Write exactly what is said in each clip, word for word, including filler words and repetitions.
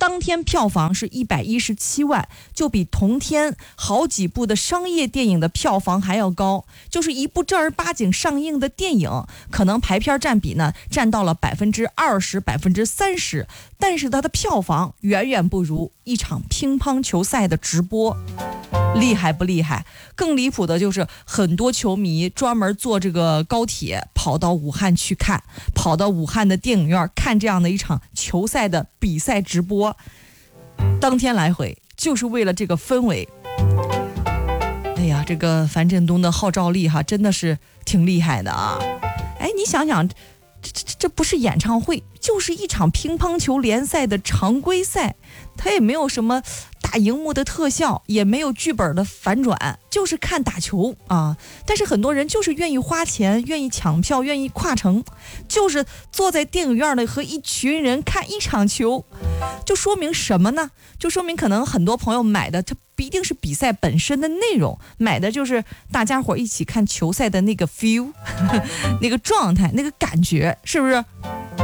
当天票房是一百一十七万，就比同天好几部的商业电影的票房还要高。就是一部正儿八经上映的电影，可能排片占比呢占到了百分之二十、百分之三十，但是它的票房远远不如一场乒乓球赛的直播。厉害不厉害？更离谱的就是很多球迷专门坐这个高铁跑到武汉去看，跑到武汉的电影院看这样的一场球赛的比赛直播，当天来回就是为了这个氛围。哎呀，这个樊振东的号召力哈，真的是挺厉害的啊！哎，你想想，这这这不是演唱会，就是一场乒乓球联赛的常规赛，它也没有什么大荧幕的特效，也没有剧本的反转，就是看打球啊。但是很多人就是愿意花钱，愿意抢票，愿意跨城，就是坐在电影院里和一群人看一场球，就说明什么呢？就说明可能很多朋友买的它不一定是比赛本身的内容，买的就是大家伙一起看球赛的那个 feel 那个状态，那个感觉，是不是？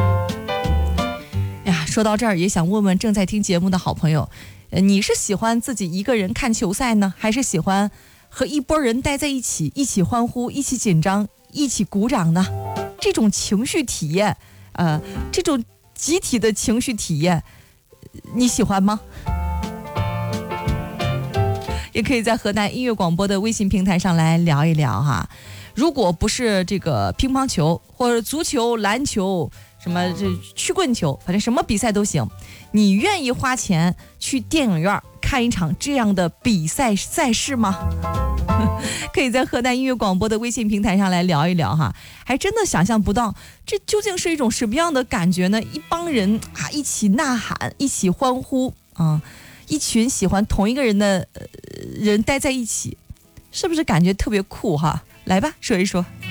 呀，说到这儿也想问问正在听节目的好朋友，呃，你是喜欢自己一个人看球赛呢，还是喜欢和一拨人待在一起，一起欢呼，一起紧张，一起鼓掌呢？这种情绪体验，呃，这种集体的情绪体验，你喜欢吗？也可以在河南音乐广播的微信平台上来聊一聊哈。如果不是这个乒乓球或者足球、篮球，什么这曲棍球，反正什么比赛都行，你愿意花钱去电影院看一场这样的比赛赛事吗？可以在河南音乐广播的微信平台上来聊一聊哈。还真的想象不到这究竟是一种什么样的感觉呢？一帮人啊一起呐喊，一起欢呼啊，一群喜欢同一个人的、呃、人待在一起，是不是感觉特别酷哈？来吧，说一说。